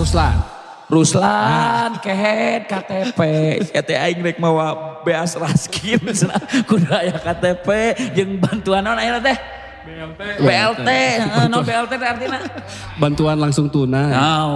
Ruslan, kehead KTP, eta aing rek mawa beas raskin, kudu aya KTP, jeung bantuan naon aya teh? BLT, no BLT artinya? Bantuan langsung tunai.